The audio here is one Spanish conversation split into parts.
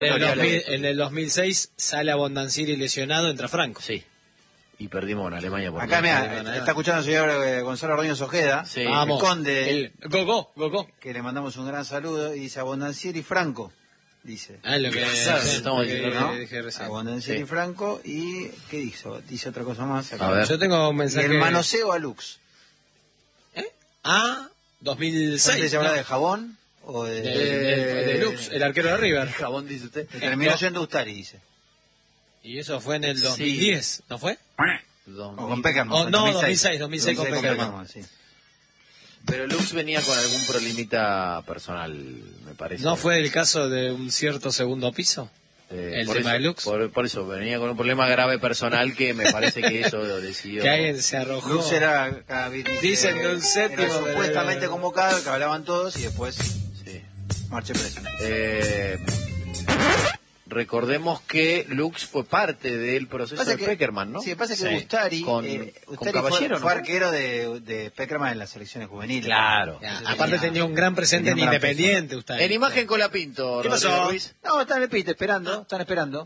En el 2006 sale Abondancieri lesionado, entra Franco. Sí. Y perdimos en Alemania por acá, mira, está escuchando el señor Gonzalo Ordóñez Ojeda, sí. el conde, el Gogó, que le mandamos un gran saludo, y dice Abondancieri Franco, dice. Lo que estamos diciendo, ¿no? dije recién. Abondancieri Franco, y ¿qué hizo? Dice otra cosa más acá. A ver. Yo tengo un Y mensaje. el manoseo a Lux. 2006. ¿Se habla de jabón? O de Lux, el arquero de River. Jabón, dice usted. Terminó siendo Ustari, dice. Y eso fue en el 2010, ¿no fue? O con Peckerman. No, 2006 con Peckerman. Sí. Pero Lux venía con algún problemita personal, me parece. ¿No fue el caso de un cierto segundo piso? ¿El por tema eso, de Lux? Por eso, venía con un problema grave personal que me parece que eso lo decidió. Que alguien se arrojó. Lux era, Dicen de un séptimo. era supuestamente convocado, que hablaban todos, y después Sí. marche preso. Recordemos que Lux fue parte del proceso de Peckerman, ¿no? Sí, pasa que Ustari, con Caballero, fue ¿no? arquero de Peckerman en las selecciones juveniles. Claro. Aparte tenía un gran presente en Independiente, usted. En imagen Colapinto. ¿Qué pasó? Ruiz. No, están en el pit, esperando, están esperando.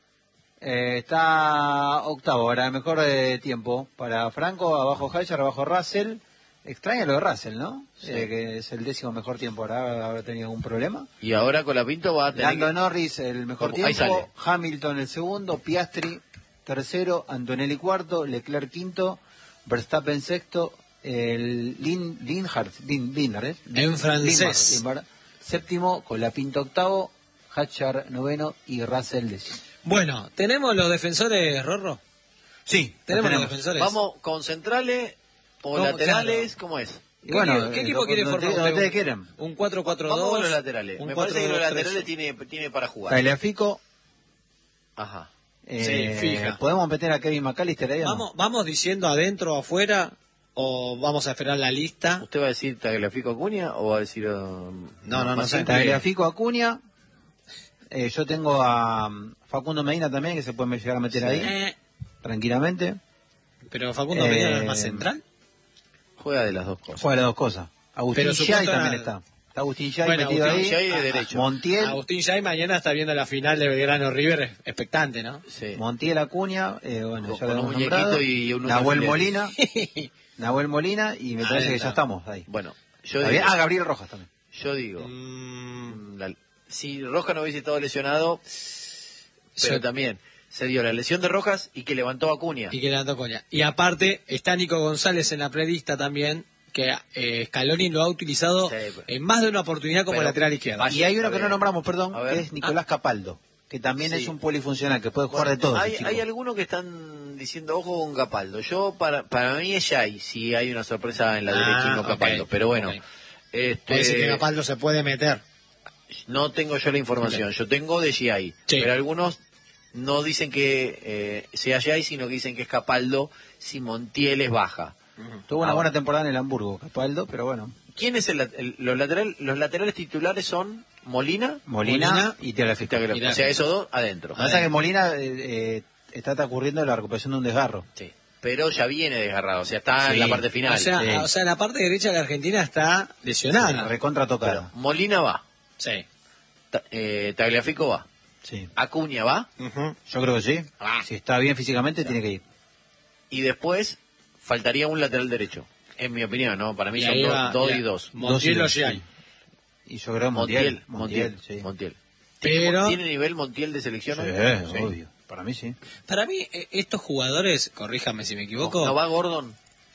Está octavo, ahora mejor tiempo para Franco, abajo Haller, abajo Russell. Extraña lo de Russell, ¿no? Sí. Que es el 10º mejor tiempo, ahora habrá tenido algún problema. Y ahora Colapinto va a tener Lando Norris el mejor Ahí sale. tiempo, Hamilton el segundo, Piastri tercero, Antonelli cuarto, Leclerc quinto, Verstappen sexto, el Lindhard, En francés. Lindbergh, séptimo, Colapinto octavo, Hacher noveno y Russell décimo. Bueno, ¿tenemos los defensores, Rorro? Sí, ¿Tenemos los defensores? Vamos con centrales o ¿Cómo? laterales, ¿cómo es? Y bueno, ¿Qué equipo quiere formar donde usted? ustedes quieran. ¿Un 4-4-2? Vamos con los laterales. un Me parece que los 4-2-3. laterales tiene para jugar. Tagliafico, Ajá. Sí, fija. ¿podemos meter a Kevin McAllister ahí? ¿O no? ¿Vamos diciendo adentro o afuera? ¿O vamos a esperar la lista? ¿Usted va a decir Tagliafico Acuña o va a decir... No sé. Tagliafico, Acuña. Yo tengo a Facundo Medina también, que se puede llegar a meter ahí, tranquilamente. Pero Facundo Medina no es más central. Juega de las dos cosas. Juega las dos cosas. Agustín Pero su Yay punto también era- está. Está Agustín Yay Bueno, metido Agustín ahí. Yay de derecho. Montiel, Agustín Yay mañana está viendo la final de Belgrano River, expectante, ¿no? Sí. Montiel, Acuña, bueno, ya Con lo un hemos muñequito nombrado. y un Nahuel alfiler. Molina. Nahuel Molina, y me parece que ya estamos ahí. Bueno, yo ¿Está digo, bien? Gabriel Rojas también. yo digo si Rojas no hubiese estado lesionado, pero Yo- también se dio la lesión de Rojas y que levantó a Acuña. Y que le coña. Y aparte, está Nico González en la prelista también, que Scaloni lo ha utilizado Sí, pues. en más de una oportunidad como Pero- lateral izquierdo. Vaya, Y hay uno está que no bien. nombramos, perdón, A ver. que es Nicolás Capaldo, que también Sí. es un polifuncional, que puede jugar de todo. ese chico. Hay algunos que están diciendo ojo con Capaldo. Yo para mí es Yay, si hay una sorpresa en la derecha y no Capaldo. ok, Pero bueno, ok. Puede ser que Capaldo se puede meter. no tengo yo la información. Yo tengo de Yay, Sí. pero algunos no dicen que sea Yay, sino que dicen que es Capaldo si Montiel es baja. Tuvo una Ahora. buena temporada en el Hamburgo, Capaldo, pero bueno. ¿Quién es los laterales titulares son Molina Molina y Tagliafico. y Tagliafico. O sea, esos dos adentro. Pasa que Molina está ocurriendo la recuperación de un desgarro. Sí. Pero ya viene desgarrado, o sea, está Sí. en la parte final. O sea, la parte derecha de la Argentina está lesionada. Recontra tocada. Molina va, Sí. Tagliafico va, Sí. Acuña va, Yo creo que sí. Ah. Si está bien físicamente, tiene que ir. y después faltaría un lateral derecho. En mi opinión, ¿no? Para mí Y son ahí va, dos mira, y dos. Montiel o Dos y dos, Giai. Y yo creo Montiel. sí. Montiel. Pero- ¿Tiene nivel Montiel de selección? Sí, hoy? obvio. Para mí sí. Para mí, estos jugadores, corríjame si me equivoco, ¿No va Gordon?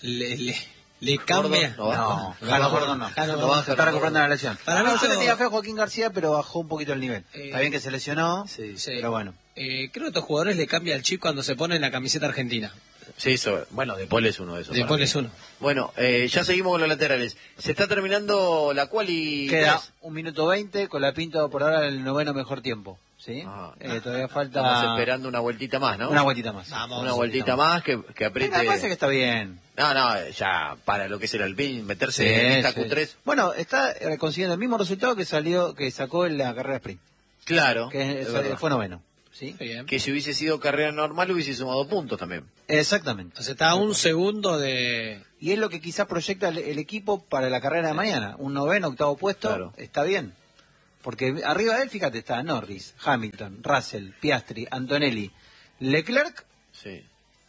le cambia. Gordon, no va. No, Jano Gordon no. Jano Lo va a Gordon. estar recuperando la lesión. Para No, mí yo le todo- tenía fe a Joaquín García, pero bajó un poquito el nivel. Eh, Está bien que se lesionó, Sí. Sí. pero bueno. Creo que a estos jugadores le cambia el chip cuando se ponen la camiseta argentina. Sí, bueno, De Paul es uno de esos. De para Paul mí. es uno. Bueno, ya seguimos con los laterales. Se está terminando la quali. Queda 3. 1 minuto 20, con la pinta por ahora el noveno mejor tiempo. ¿Sí? Ah. Todavía falta Estamos esperando una vueltita más, ¿no? una vueltita más. Vamos. Una vueltita más que apriete. Me parece que está bien. No, ya para lo que es el Alpine, meterse en esta Sí. Q3. Bueno, está consiguiendo el mismo resultado que sacó en la carrera sprint, Claro, que es verdad. fue noveno. ¿Sí? Bien. Que si hubiese sido carrera normal hubiese sumado puntos también. Exactamente. O sea, está a un segundo de... Y es lo que quizás proyecta el equipo para la carrera de mañana. Un noveno, octavo puesto, Claro. está bien. Porque arriba de él, fíjate, está Norris, Hamilton, Russell, Piastri, Antonelli, Leclerc, Sí.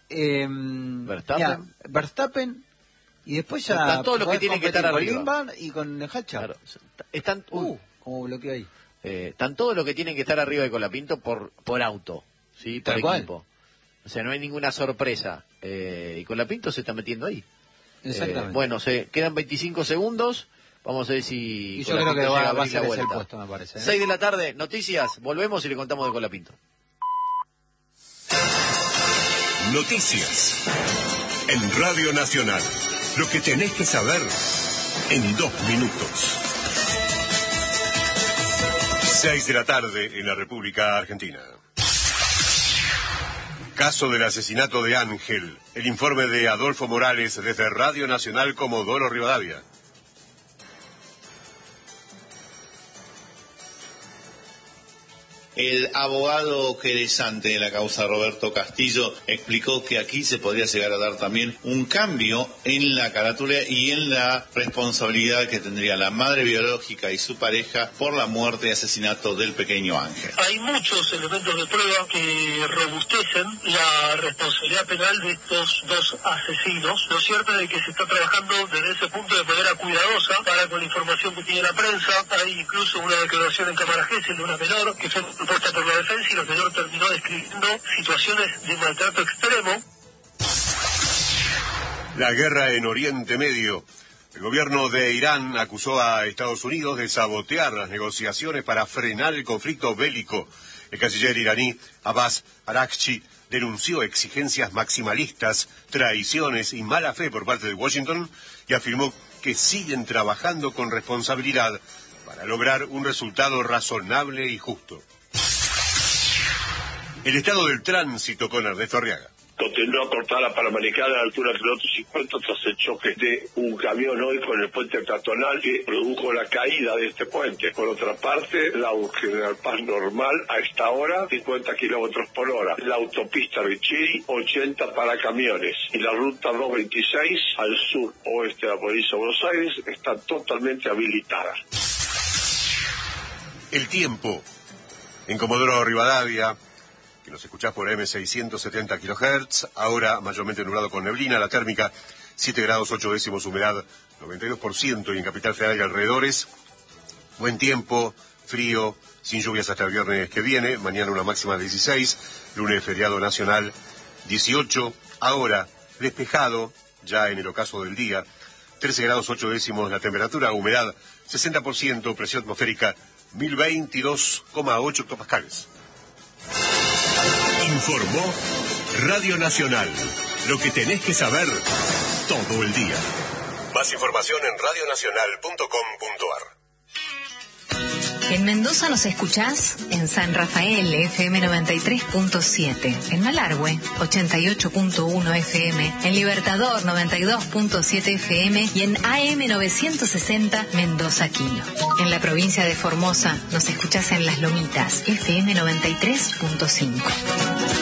Verstappen, y después ya... Están todos los que tienen que estar con arriba. Limban y con Hatcher. Claro. Están, Como bloqueo ahí. están todos los que tienen que estar arriba de Colapinto por auto, ¿sí? Por Tal cual. equipo. O sea, no hay ninguna sorpresa. Y Colapinto se está metiendo ahí. Exactamente. Bueno, quedan 25 segundos. Vamos a ver si y yo creo que Colapinto llega va a abrir la ser ese el vuelta. puesto, me parece. 6 de la tarde, noticias. Volvemos y le contamos de Colapinto. Noticias. En Radio Nacional. Lo que tenés que saber en 2 minutos. 6 de la tarde en la República Argentina. Caso del asesinato de Ángel. El informe de Adolfo Morales desde Radio Nacional Comodoro Rivadavia. El abogado querellante de la causa, Roberto Castillo, explicó que aquí se podría llegar a dar también un cambio en la carátula y en la responsabilidad que tendría la madre biológica y su pareja por la muerte y asesinato del pequeño Ángel. Hay muchos elementos de prueba que robustecen la responsabilidad penal de estos dos asesinos. Lo cierto es que se está trabajando desde ese punto de manera cuidadosa para con la información que tiene la prensa. Hay incluso una declaración en cámara Gesell de una menor que fue propuesta por la defensa y la menor terminó describiendo situaciones de maltrato extremo. La guerra en Oriente Medio. El gobierno de Irán acusó a Estados Unidos de sabotear las negociaciones para frenar el conflicto bélico. El canciller iraní Abbas Araghchi denunció exigencias maximalistas, traiciones y mala fe por parte de Washington y afirmó que siguen trabajando con responsabilidad para lograr un resultado razonable y justo. El estado del tránsito con Ernesto Arriaga. Continúa cortada la Panamericana a la altura del kilómetro 50 tras el choque de un camión hoy con el puente peatonal que produjo la caída de este puente. Por otra parte, la General Paz normal a esta hora 50 kilómetros por hora. La autopista Richiri 80 para camiones. Y la ruta 226 al sur oeste de la provincia de Buenos Aires está totalmente habilitada. El tiempo. En Comodoro Rivadavia, que nos escuchás por M670 kHz, ahora mayormente nublado con neblina, la térmica 7 grados 8 décimos, humedad 92% y en Capital Federal y alrededores. Buen tiempo, frío, sin lluvias hasta el viernes que viene, mañana una máxima de 16, lunes feriado nacional 18, ahora despejado, ya en el ocaso del día, 13 grados 8 décimos la temperatura, humedad 60%, presión atmosférica 1022,8 hectopascales. Informó Radio Nacional. Lo que tenés que saber todo el día. Más información en radionacional.com.ar. En Mendoza nos escuchás en San Rafael, FM 93.7, en Malargüe, 88.1 FM, en Libertador, 92.7 FM y en AM 960 Mendoza Kilo. En la provincia de Formosa nos escuchás en Las Lomitas, FM 93.5.